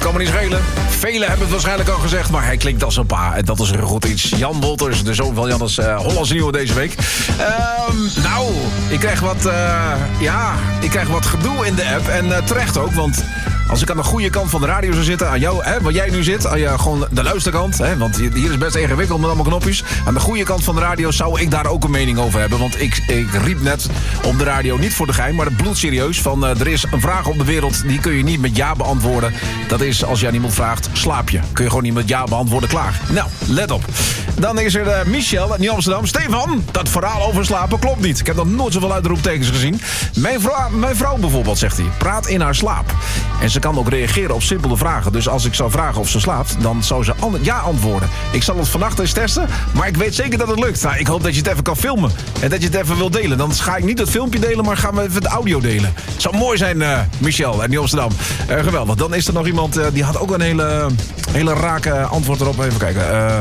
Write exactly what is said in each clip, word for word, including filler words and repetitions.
kan me niet schelen. Velen hebben het waarschijnlijk al gezegd, maar hij klinkt als een pa. En dat is er goed iets. Jan Wolters, de zoon van Jannes, uh, Hollands Nieuwe deze week. Uh, nou, ik krijg wat, uh, ja, ik krijg wat gedoe in de app. En uh, terecht ook, want als ik aan de goede kant van de radio zou zitten, aan jou, hè, waar jij nu zit, aan je, gewoon de luisterkant, hè, want hier is best ingewikkeld met allemaal knopjes. Aan de goede kant van de radio zou ik daar ook een mening over hebben. Want ik, ik riep net op de radio, niet voor de gein, maar bloedserieus, van uh, er is een vraag op de wereld, die kun je niet met ja beantwoorden. Dat is, als je aan iemand vraagt, slaap je? Kun je gewoon niet met ja beantwoorden, klaar. Nou, let op. Dan is er uh, Michel uit Nieuw-Amsterdam. Stefan, dat verhaal over slapen klopt niet. Ik heb nog nooit zoveel uitroeptekens gezien. Mijn vrouw, mijn vrouw bijvoorbeeld, zegt hij, praat in haar slaap. En ze kan ook reageren op simpele vragen. Dus als ik zou vragen of ze slaapt, dan zou ze ja antwoorden. Ik zal het vannacht eens testen, maar ik weet zeker dat het lukt. Nou, ik hoop dat je het even kan filmen en dat je het even wilt delen. Dan ga ik niet het filmpje delen, maar gaan we even het audio delen. Het zou mooi zijn, uh, Michel uit Nieuw-Amsterdam. Uh, geweldig. Dan is er nog iemand, uh, die had ook een hele, hele rake antwoord erop. Even kijken. Uh,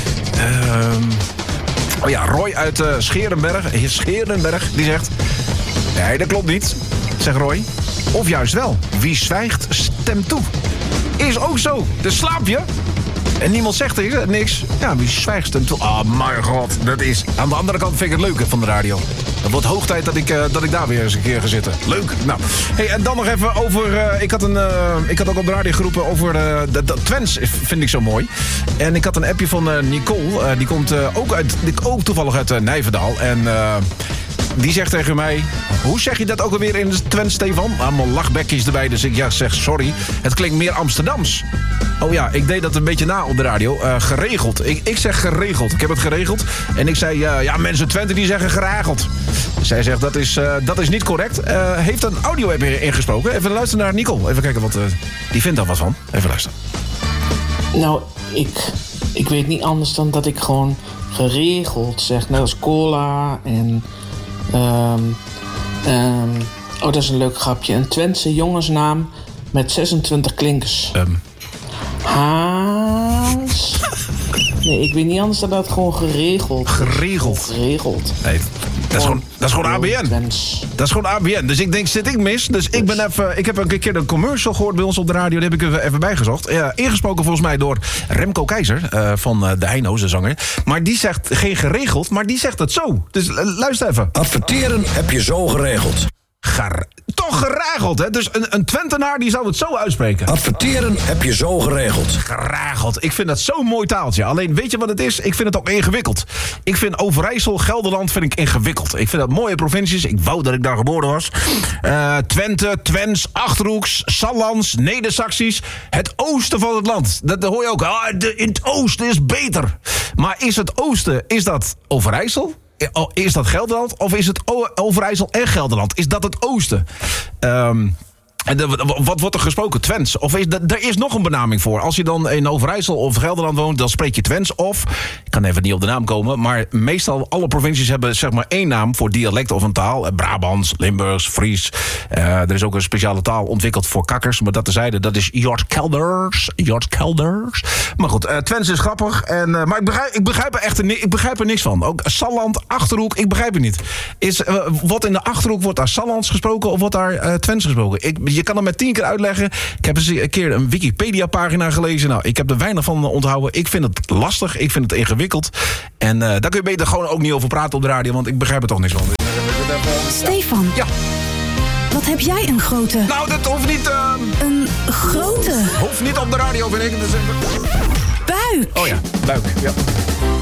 uh, oh ja, Roy uit uh, Scherenberg. Scherenberg, die zegt, nee, dat klopt niet, zegt Roy. Of juist wel. Wie zwijgt, stemt toe. Is ook zo. Dus slaap je. En niemand zegt tegen niks. Ja, wie zwijgt, stemt toe. Oh, mijn god. Dat is... Aan de andere kant vind ik het leuke van de radio. Het wordt hoog tijd dat ik, uh, dat ik daar weer eens een keer ga zitten. Leuk. Nou. Hey, en dan nog even over... Uh, ik, had een, uh, ik had ook op de radio geroepen over... Uh, de, de Twents vind ik zo mooi. En ik had een appje van uh, Nicole. Uh, die komt uh, ook, uit, ook toevallig uit uh, Nijverdal. En... Uh, Die zegt tegen mij, hoe zeg je dat ook alweer in de Twents, Stefan? Allemaal lachbekjes erbij, dus ik ja, zeg sorry. Het klinkt meer Amsterdams. Oh ja, ik deed dat een beetje na op de radio. Uh, geregeld. Ik, ik zeg geregeld. Ik heb het geregeld. En ik zei, uh, ja, mensen Twente die zeggen geregeld. Zij zegt, dat is, uh, dat is niet correct. Uh, heeft een audio-app ingesproken. Even luisteren naar Nicole. Even kijken wat... Uh, die vindt daar wat van. Even luisteren. Nou, ik, ik weet niet anders dan dat ik gewoon geregeld zeg. Net als cola en... Um, um, oh, dat is een leuk grapje. Een Twentse jongensnaam met zesentwintig klinkers. Um. Haas. Nee, ik weet niet anders dan dat gewoon geregeld. Geregeld? Geregeld. Nee, dat is gewoon, dat is gewoon A B N. Twents. Dat is gewoon A B N. Dus ik denk, zit ik mis? Dus ik ben even... Ik heb een keer een commercial gehoord bij ons op de radio. Die heb ik even bijgezocht. Uh, ingesproken volgens mij door Remco Keizer. Uh, van uh, de Heino's, de zanger. Maar die zegt geen geregeld, maar die zegt het zo. Dus uh, luister even. Adverteren heb je zo geregeld. Gar- toch geregeld, hè? Dus een, een Twentenaar die zou het zo uitspreken. Adverteren heb je zo geregeld. Geregeld. Ik vind dat zo'n mooi taaltje. Alleen, weet je wat het is? Ik vind het ook ingewikkeld. Ik vind Overijssel, Gelderland vind ik ingewikkeld. Ik vind dat mooie provincies. Ik wou dat ik daar geboren was. Uh, Twente, Twents, Achterhoeks, Sallands, Neder-Saxisch. Het oosten van het land. Dat, dat hoor je ook. Ah, de, in het oosten is beter. Maar is het oosten, is dat Overijssel? Is dat Gelderland of is het Overijssel en Gelderland? Is dat het oosten? Um, en de, wat wordt er gesproken? Twents? Of is de, er is nog een benaming voor. Als je dan in Overijssel of Gelderland woont, dan spreek je Twents. Of, ik kan even niet op de naam komen, maar meestal alle provincies hebben zeg maar één naam voor dialect of een taal. Brabants, Limburgs, Fries. Uh, er is ook een speciale taal ontwikkeld voor kakkers. Maar dat terzijde, dat is Jort-Kelders. Jort-Kelders. Maar goed, uh, Twents is grappig. En, uh, maar ik begrijp, ik, begrijp er echt, ik begrijp er niks van. Ook Salland, Achterhoek, ik begrijp het niet. Is, uh, wat in de Achterhoek, wordt daar Sallands gesproken of wordt daar uh, Twents gesproken? Ik, je kan het met tien keer uitleggen. Ik heb eens een keer een Wikipedia-pagina gelezen. Nou, ik heb er weinig van onthouden. Ik vind het lastig, ik vind het ingewikkeld. En uh, daar kun je beter gewoon ook niet over praten op de radio, want ik begrijp er toch niks van. Stefan. Ja. Wat heb jij een grote... Nou, dat hoeft niet... Uh... Een grote... Hoeft niet op de radio, vind ik. Buik. Oh ja, buik, ja.